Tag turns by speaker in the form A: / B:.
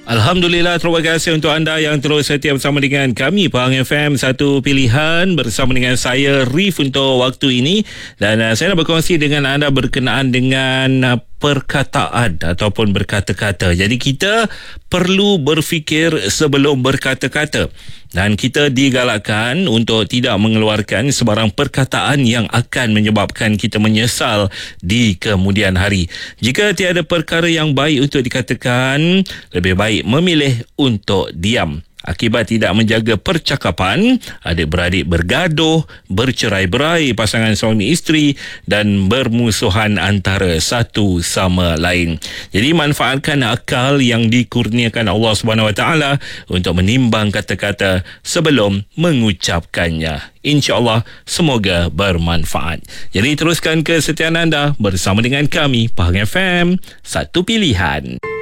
A: Alhamdulillah, terima kasih untuk anda yang terus setia bersama dengan kami Pahang FM, satu pilihan bersama dengan saya Rif untuk waktu ini. Dan saya nak berkongsi dengan anda berkenaan dengan perkataan ataupun berkata-kata. Jadi kita perlu berfikir sebelum berkata-kata, dan kita digalakkan untuk tidak mengeluarkan sebarang perkataan yang akan menyebabkan kita menyesal di kemudian hari. Jika tiada perkara yang baik untuk dikatakan, lebih baik memilih untuk diam. Akibat tidak menjaga percakapan, adik-beradik bergaduh, bercerai-berai pasangan suami isteri dan bermusuhan antara satu sama lain. Jadi manfaatkan akal yang dikurniakan Allah SWT untuk menimbang kata-kata sebelum mengucapkannya. InsyaAllah semoga bermanfaat. Jadi teruskan kesetiaan anda bersama dengan kami Pahang FM, satu pilihan.